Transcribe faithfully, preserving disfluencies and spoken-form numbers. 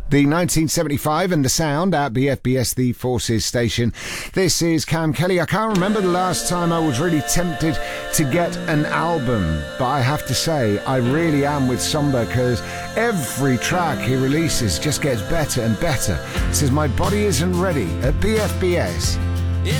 The nineteen seventy-five and the sound at B F B S The Forces station. This is Cam Kelly. I can't remember the last time I was really tempted to get an album, but I have to say I really am with Somber, because every track he releases just gets better and better. It says my body isn't ready at B F B S.